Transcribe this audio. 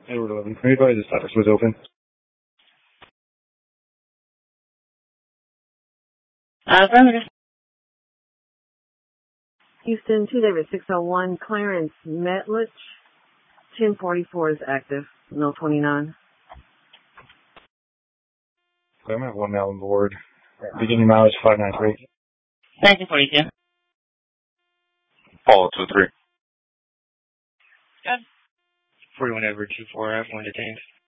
Edward 11. Can you advise the status was open? Affirmative. Houston, 2 David 601, Clarence Metlich, 1044 is active, no 29. Okay, I'm going to have one mail on board. Beginning mileage 593. 1942. Paul 23. Good. 41 Edward 24F, one detained.